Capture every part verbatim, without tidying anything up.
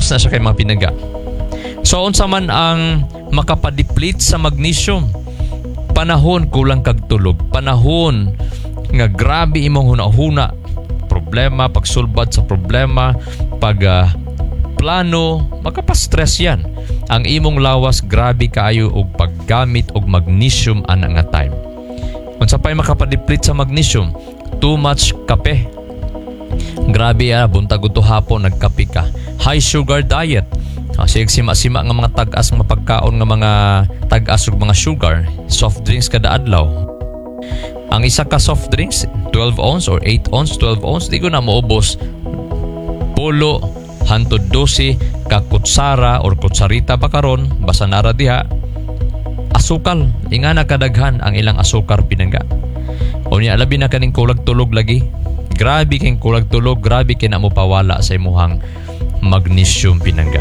Lawas na siya kay mga pinaga. So unsa man ang makapadeplete sa magnesium? Panahon kulang kag tulog, panahon nga grabe imong hunahuna, problema, pagsulbad sa problema, pag uh, plano, makapastress yan. Ang imong lawas grabe kaayo og paggamit og magnesium ana nga time. Unsa pay makapadeplete sa magnesium? Too much kape. Grabe ah, buntag ug hapon nagkape ka. High sugar diet. Kasi sima-sima nga mga tag-as nga pagkaon nga mga tag-as ug mga sugar, soft drinks kada adlaw. Ang isa ka soft drinks, twelve ounce or eight ounce, twelve ounce, di ko na maubos. Pulo, hantod dose, ka kutsara or kutsarita ba karon, basta nara diha. Asukal, inga na kadaghan ang ilang asukar pinangga. O niya alabi na kaning kulag tulog lagi. Grabe kayong kulag tulog, grabe kay na mo pawala sa imuhang magnesium pinangga.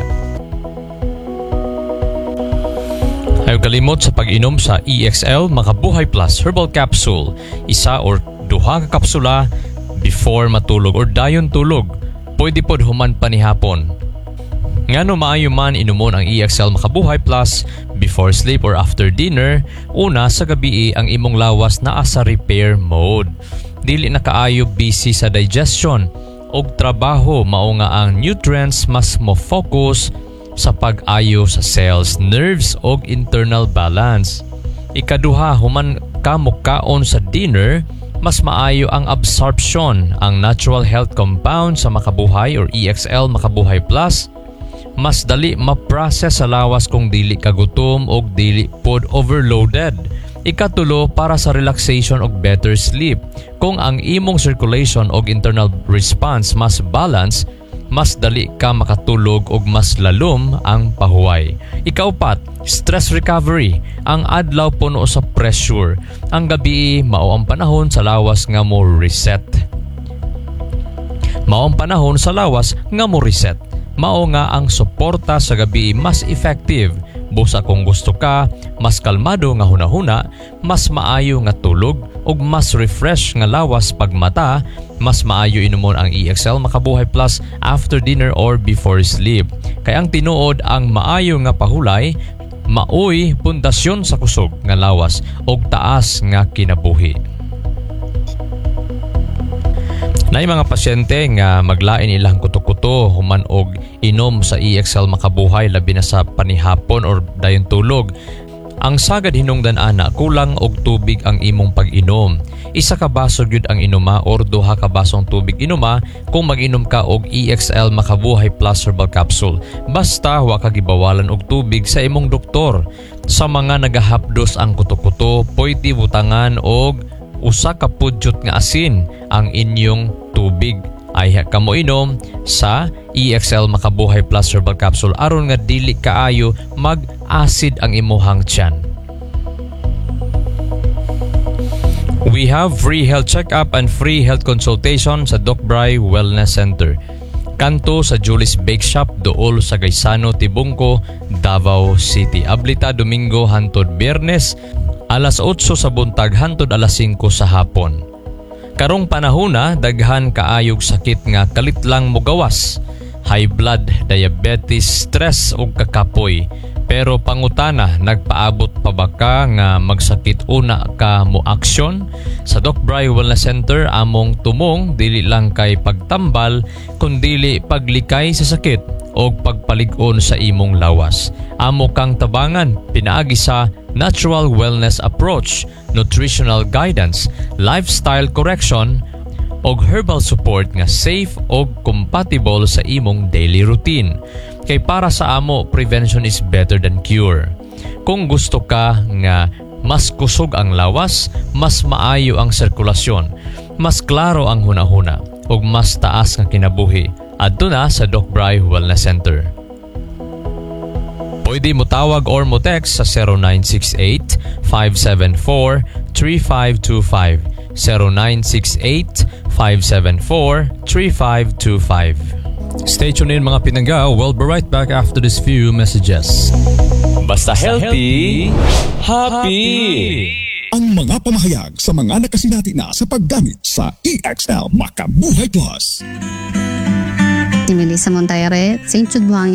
Ayaw kalimot sa pag-inom sa E X L Makabuhay Plus Herbal Capsule. Isa or duha ka kapsula before matulog or dayon tulog. Pwede pod human pa ni hapon. Ngano maayo man inumon ang E X L Makabuhay Plus before sleep or after dinner, una sa gabi ang imong lawas naa sa repair mode. Dili na kaayo busy sa digestion og trabaho, mao nga ang nutrients mas mo focus sa pag-ayo sa cells, nerves og internal balance. Ikaduha, human ka mukaon sa dinner, mas maayo ang absorption, ang natural health compound sa Makabuhay or E X L Makabuhay Plus. Mas dali ma-process sa lawas kung dili kagutom og dili pod overloaded. Ikatulo, para sa relaxation og better sleep. Kung ang imong circulation og internal response mas balance, mas dali ka makatulog og mas lalom ang pahuway. Ikaupat, stress recovery. Ang adlaw puno sa pressure. Ang gabi mao ang panahon sa lawas nga mo reset. Mao ang panahon sa lawas nga mo reset. Mao nga ang suporta sa gabi mas effective. Busa kung gusto ka, mas kalmado nga hunahuna, mas maayo nga tulog, ug mas refresh nga lawas pag mata, mas maayo inumon ang E X L Makabuhay Plus after dinner or before sleep. Kay ang tinuod ang maayo nga pahulay, maoy pundasyon sa kusog nga lawas ug taas nga kinabuhi. Nay mga pasyente nga maglain ilang kuto-kuto human og inom sa E X L Makabuhay labi na sa panihapon or dayon tulog. Ang sagad hinungdan ana, kulang og tubig ang imong pag-inom. Isa ka baso gyud ang inuma or duha ka basong tubig inuma kung mag-inom ka og E X L Makabuhay Plus Herbal Capsule. Basta wa ka gibawalan og tubig sa imong doktor. Sa mga nagahapdos ang kuto-kuto, pwede butangan og usa ka pudyot nga asin ang inyong tubig. Ay kamo inom sa E X L Makabuhay Plus Herbal Capsule aron nga dili kaayo mag-acid ang imuhang tiyan. We have free health check-up and free health consultation sa Doc Bry Wellness Center. Kanto sa Julie's Bake Shop, Dool sa Gaisano, Tibungco, Davao City. Ablita Domingo hantod Biyernes, alas otso sa buntag hantod alas singko sa hapon. Karong panahona, daghan kaayog sakit nga kalit lang mogawas. High blood, diabetes, stress ug kakapoy. Pero pangutana, nagpaabot pa ba ka nga magsakit una ka mo aksyon? Sa Doc Bry Wellness Center, among tumong dili lang kay pagtambal, kundili paglikay sa sakit o pagpalig-on sa imong lawas. Amo kang tabangan, pinaagi sa natural wellness approach, nutritional guidance, lifestyle correction, og herbal support nga safe og compatible sa imong daily routine. Kay para sa amo, prevention is better than cure. Kung gusto ka nga mas kusog ang lawas, mas maayo ang sirkulasyon, mas klaro ang hunahuna, ug mas taas nga kinabuhi, adto na sa Doc Bry Wellness Center. Pwede mo tawag or mo text sa zero nine six eight, five seven four, three five two five, zero nine six eight, five seven four, three five two five. Stay tuned in mga pinangga. We'll be right back after this few messages. Basta healthy, happy! Ang mga pamahayag sa mga nakasinati na sa paggamit sa E X L Makabuhay Plus. Ni Melissa Montaire, Saint Jude